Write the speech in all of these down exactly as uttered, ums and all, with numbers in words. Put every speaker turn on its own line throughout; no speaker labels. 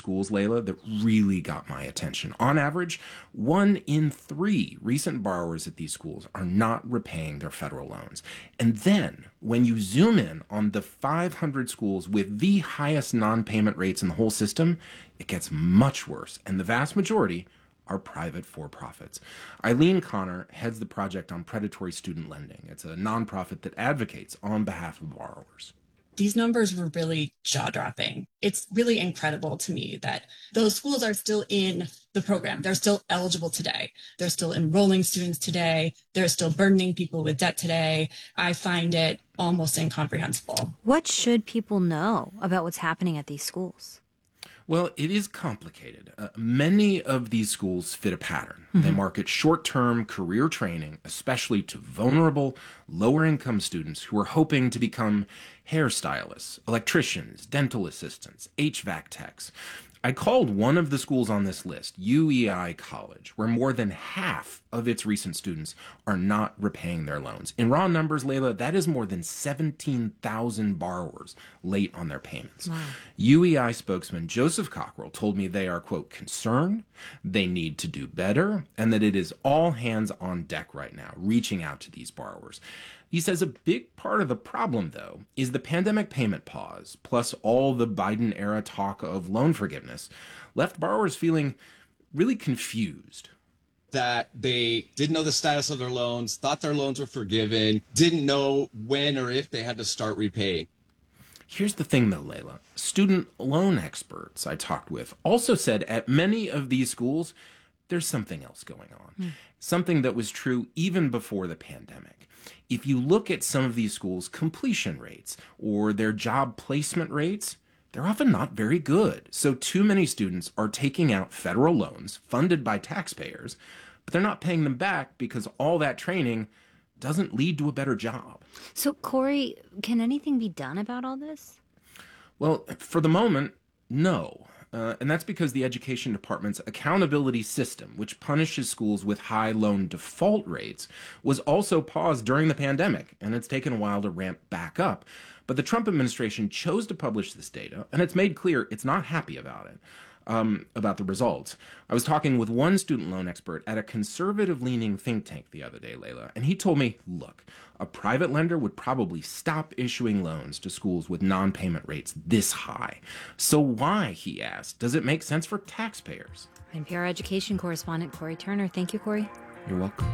schools, Layla, that really got my attention. On average, one in three recent borrowers at these schools are not repaying their federal loans. And then, when you zoom in on the five hundred schools with the highest non-payment rates in the whole system, it gets much worse, and the vast majority are private for-profits. Eileen Connor heads the Project on Predatory Student Lending. It's a nonprofit that advocates on behalf of borrowers.
These numbers were really jaw-dropping. It's really incredible to me that those schools are still in the program. They're still eligible today. They're still enrolling students today. They're still burdening people with debt today. I find it almost incomprehensible.
What should people know about what's happening at these schools?
Well, it is complicated. Uh, many of these schools fit a pattern. Mm-hmm. They market short-term career training, especially to vulnerable, lower-income students who are hoping to become hairstylists, electricians, dental assistants, H V A C techs. I called one of the schools on this list, U E I College, where more than half of its recent students are not repaying their loans. In raw numbers, Layla, that is more than seventeen thousand borrowers late on their payments. Wow. U E I spokesman Joseph Cockrell told me they are, quote, concerned, they need to do better, and that it is all hands on deck right now, reaching out to these borrowers. He says a big part of the problem, though, is the pandemic payment pause, plus all the Biden-era talk of loan forgiveness, left borrowers feeling really confused.
That they didn't know the status of their loans, thought their loans were forgiven, didn't know when or if they had to start repaying.
Here's the thing, though, Layla. Student loan experts I talked with also said at many of these schools, there's something else going on, mm. something that was true even before the pandemic. If you look at some of these schools' completion rates or their job placement rates, they're often not very good. So too many students are taking out federal loans funded by taxpayers, but they're not paying them back because all that training doesn't lead to a better job.
So, Corey, can anything be done about all this?
Well, for the moment, no. Uh, and that's because the Education Department's accountability system, which punishes schools with high loan default rates, was also paused during the pandemic, and it's taken a while to ramp back up. But the Trump administration chose to publish this data, and it's made clear it's not happy about it, um, about the results. I was talking with one student loan expert at a conservative-leaning think tank the other day, Layla, and he told me, look, a private lender would probably stop issuing loans to schools with non-payment rates this high. So why, he asked, does it make sense for taxpayers?
N P R education correspondent Corey Turner. Thank you, Corey.
You're welcome.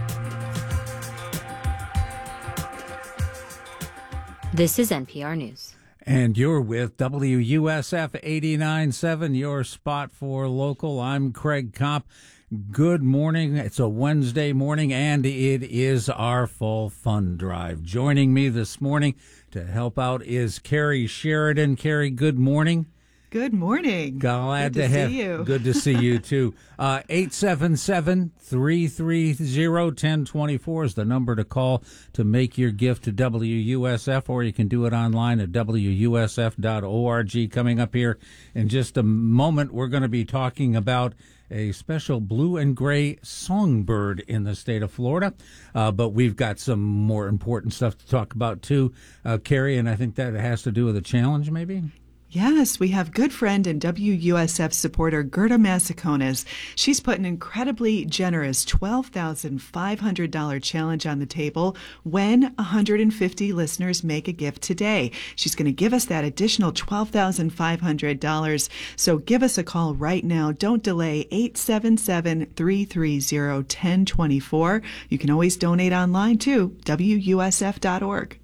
This is N P R News.
And you're with W U S F eighty-nine point seven, your spot for local. I'm Craig Kopp. Good morning. It's a Wednesday morning, and it is our fall fund drive. Joining me this morning to help out is Carrie Sheridan. Carrie, good morning.
Good morning.
Glad
good to,
to have
see you.
Good to see you too. Uh, eight seven seven, three three zero, one zero two four is the number to call to make your gift to W U S F, or you can do it online at W U S F dot org. Coming up here in just a moment, we're going to be talking about a special blue and gray songbird in the state of Florida. Uh, but we've got some more important stuff to talk about too, uh, Carrie, and I think that has to do with a challenge maybe?
Yes, we have good friend and W U S F supporter Gerda Massaconas. She's put an incredibly generous twelve thousand five hundred dollars challenge on the table when one hundred fifty listeners make a gift today. She's going to give us that additional twelve thousand five hundred dollars. So give us a call right now. Don't delay. eight seven seven, three three zero, one zero two four. You can always donate online too, W U S F dot org.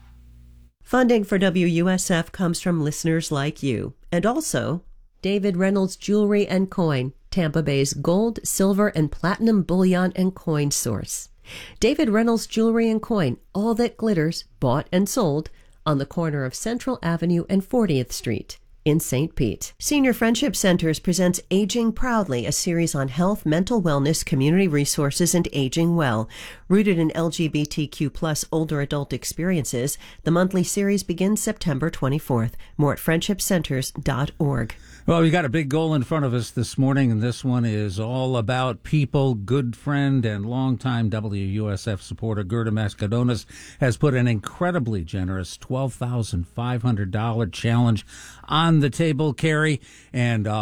Funding for W U S F comes from listeners like you, and also David Reynolds Jewelry and Coin, Tampa Bay's gold, silver, and platinum bullion and coin source. David Reynolds Jewelry and Coin, all that glitters, bought and sold, on the corner of Central Avenue and fortieth Street in Saint Pete. Senior Friendship Centers presents Aging Proudly, a series on health, mental wellness, community resources, and aging well. Rooted in L G B T Q plus older adult experiences, the monthly series begins September twenty-fourth. More at friendship centers dot org.
Well, we got a big goal in front of us this morning, and this one is all about people. Good friend and longtime W U S F supporter Gerda Mascadonas has put an incredibly generous twelve thousand five hundred dollars challenge on the table, Carrie, and uh,